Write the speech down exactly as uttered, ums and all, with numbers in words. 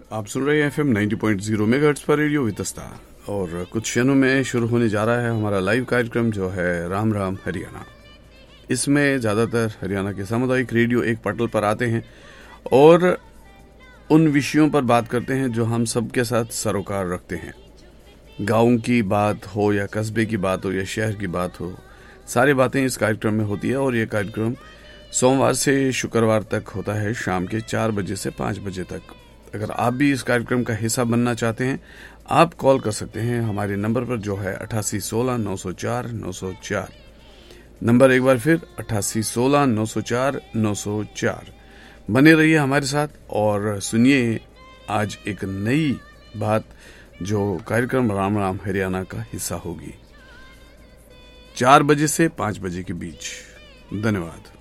आप सुन रहे हैं F M ninety point zero megahertz पर रेडियो वितस्ता और कुछ क्षणों में शुरू होने जा रहा है हमारा लाइव कार्यक्रम जो है राम राम हरियाणा। इसमें ज़्यादातर हरियाणा के सामुदायिक रेडियो एक पटल पर आते हैं और उन विषयों पर बात करते हैं जो हम सबके साथ सरोकार रखते हैं। गाँव की बात हो या कस्बे की बात हो या शहर की बात हो, सारी बातें इस कार्यक्रम में होती है और ये कार्यक्रम सोमवार से शुक्रवार तक होता है शाम के चार बजे से पाँच बजे तक। अगर आप भी इस कार्यक्रम का हिस्सा बनना चाहते हैं, आप कॉल कर सकते हैं हमारे नंबर पर जो है अठासी सोलह नौ सौ चार नौ सौ चार। नंबर एक बार फिर अठासी सोलह नौ सौ चार नौ सौ चार। बने रहिए हमारे साथ और सुनिए आज एक नई बात जो कार्यक्रम राम राम हरियाणा का हिस्सा होगी चार बजे से पाँच बजे के बीच। धन्यवाद।